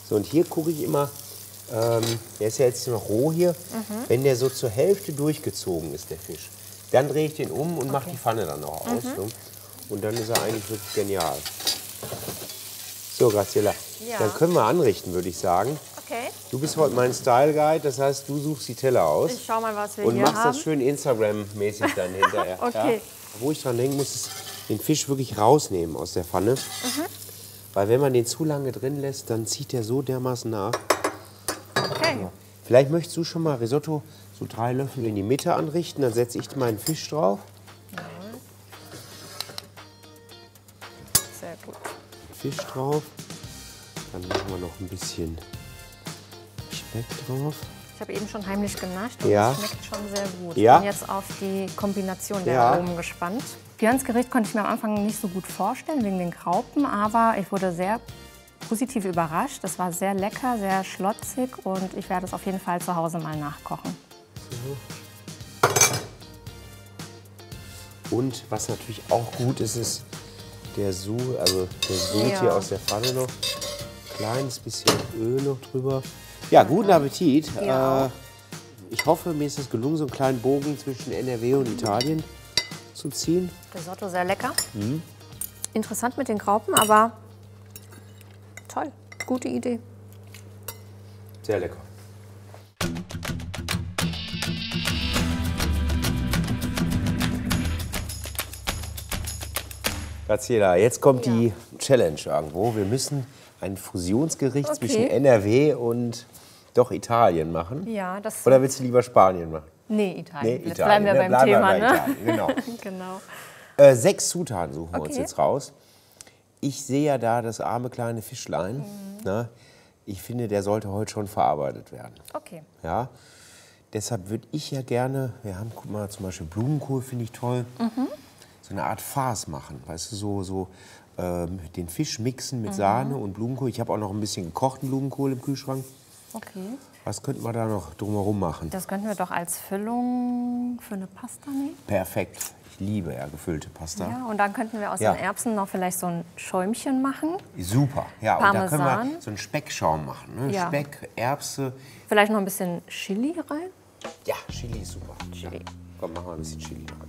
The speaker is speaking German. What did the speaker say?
So, und hier gucke ich immer, der ist ja jetzt noch roh hier, wenn der so zur Hälfte durchgezogen ist, der Fisch, dann drehe ich den um und mache die Pfanne dann noch aus. Ne? Und dann ist er eigentlich wirklich genial. So, Graziella, dann können wir anrichten, würde ich sagen. Okay. Du bist heute mein Style Guide, das heißt, du suchst die Teller aus. Ich schau mal, was wir und hier machst haben. das schön Instagram-mäßig dann hinterher. Okay. Ja? Wo ich dran denken muss, ist den Fisch wirklich rausnehmen aus der Pfanne. Weil wenn man den zu lange drin lässt, dann zieht der so dermaßen nach. Okay. Ja. Vielleicht möchtest du schon mal Risotto so 3 Löffel in die Mitte anrichten, dann setze ich meinen Fisch drauf. Sehr gut. Fisch drauf. Dann machen wir noch ein bisschen Speck drauf. Ich habe eben schon heimlich genascht und Ja. es schmeckt schon sehr gut. Ja. Ich bin jetzt auf die Kombination der Ja. Aromen gespannt. Björns Gericht konnte ich mir am Anfang nicht so gut vorstellen wegen den Graupen, aber ich wurde sehr positiv überrascht. Es war sehr lecker, sehr schlotzig und ich werde es auf jeden Fall zu Hause mal nachkochen. Und was natürlich auch gut ist, ist der Sud, also der Sud Ja. hier aus der Pfanne noch. Kleines bisschen Öl noch drüber. Ja, guten Appetit. Ja. Ich hoffe, mir ist es gelungen, so einen kleinen Bogen zwischen NRW und Italien zu ziehen. Risotto sehr lecker. Interessant mit den Graupen, aber toll. Gute Idee. Sehr lecker. Graziella, jetzt kommt die Challenge irgendwo. Wir müssen ein Fusionsgericht zwischen NRW und doch Italien machen. Ja, das. Oder willst du lieber Spanien machen? Nee, Italien. Nee, Jetzt Italien, bleiben wir ne? beim Bleiben wir Thema, bei ne? Italien, genau. Genau. 6 Zutaten suchen wir uns Okay. jetzt raus. Ich sehe ja da das arme kleine Fischlein. Ne? Ich finde, der sollte heute schon verarbeitet werden. Okay. Ja? Deshalb würde ich ja gerne, wir haben, guck mal, zum Beispiel Blumenkohl finde ich toll, so eine Art Farce machen. Weißt du, so den Fisch mixen mit Sahne und Blumenkohl. Ich habe auch noch ein bisschen gekochten Blumenkohl im Kühlschrank. Okay. Was könnten wir da noch drumherum machen? Das könnten wir doch als Füllung für eine Pasta nehmen. Perfekt. Ich liebe ja gefüllte Pasta. Ja, und dann könnten wir aus Ja. den Erbsen noch vielleicht so ein Schäumchen machen. Super. Ja, und da können wir Parmesan. so einen Speckschaum machen. Ne? Ja. Speck, Erbse. Vielleicht noch ein bisschen Chili rein. Ja, Chili ist super. Chili. Ja. Komm, machen wir ein bisschen Chili rein.